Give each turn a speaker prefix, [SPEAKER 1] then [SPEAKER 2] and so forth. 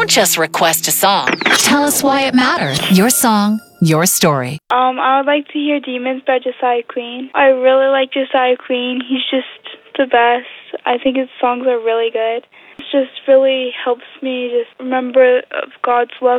[SPEAKER 1] Don't just request a song. Tell us why it matters. Your song, your story.
[SPEAKER 2] I would like to hear Demons by Josiah Queen. I really like Josiah Queen. He's just the best. I think his songs are really good. It just really helps me just remember of God's love